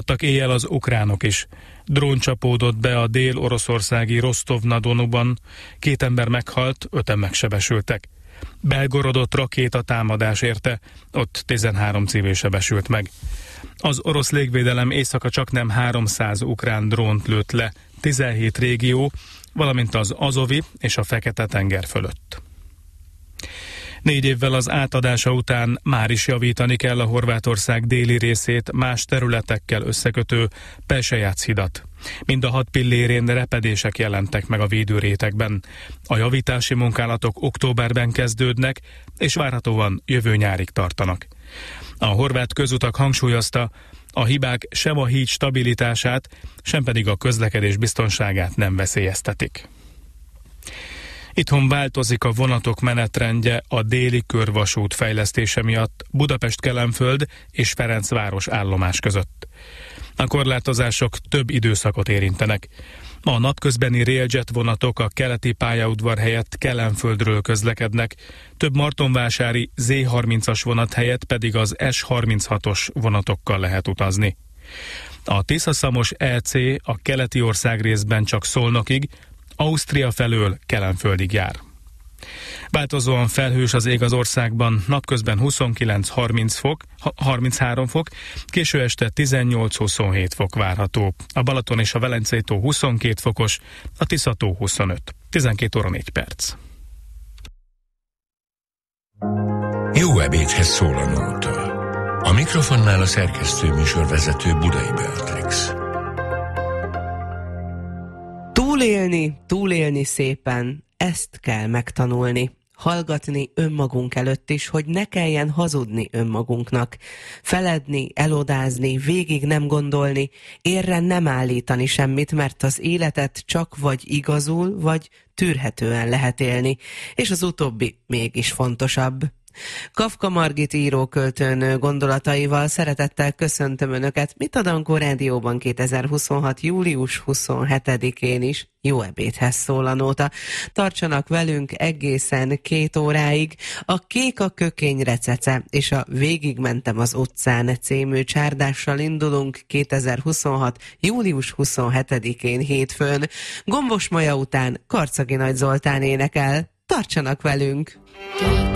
Éjjel az ukránok is. Drón csapódott be a dél-oroszországi Rostov-na-Donuban. 2 ember meghalt, 5-en megsebesültek. Belgorodot rakéta támadás érte, ott 13 civil sebesült meg. Az orosz légvédelem éjszaka csaknem 300 ukrán drónt lőtt le 17 régió, valamint az Azovi és a Fekete-tenger fölött. 4 évvel az átadása után már is javítani kell a Horvátország déli részét más területekkel összekötő Pelsejac-hidat. Mind a 6 pillérén repedések jelentek meg a védőrétegben. A javítási munkálatok októberben kezdődnek, és várhatóan jövő nyárig tartanak. A horvát közutak hangsúlyozta, a hibák sem a híd stabilitását, sem pedig a közlekedés biztonságát nem veszélyeztetik. Itthon változik a vonatok menetrendje a déli körvasút fejlesztése miatt Budapest-Kelenföld és Ferencváros állomás között. A korlátozások több időszakot érintenek. A napközbeni Railjet vonatok a keleti pályaudvar helyett Kelenföldről közlekednek, több martonvásári Z30-as vonat helyett pedig az S36-os vonatokkal lehet utazni. A Tisza-Szamos EC a keleti országrészben csak Szolnokig, Ausztria felől Kelenföldig jár. Változóan felhős az ég az országban, napközben 29-33 fok, késő este 18-27 fok várható. A Balaton és a Velencei tó 22 fokos, a Tisza tó 25. 12 óra 4 perc. Jó ebédhez szól a nóta. A mikrofonnál a szerkesztő műsorvezető Budai Beatrix. Túlélni szépen, ezt kell megtanulni. Hallgatni önmagunk előtt is, hogy ne kelljen hazudni önmagunknak. Feledni, elodázni, végig nem gondolni, érre nem állítani semmit, mert az életet csak vagy igazul, vagy tűrhetően lehet élni, és az utóbbi mégis fontosabb. Kafka Margit író-költőnő gondolataival szeretettel köszöntöm Önöket Mit ad Ankó Rádióban 2026. július 27-én is. Jó ebédhez szól a nóta. Tartsanak velünk egészen 2 óráig. A Kék a kökény recece és a Végigmentem az utcán című csárdással indulunk 2026. július 27-én hétfőn. Gombos Maja után Karcagi Nagy Zoltán énekel. Tartsanak velünk!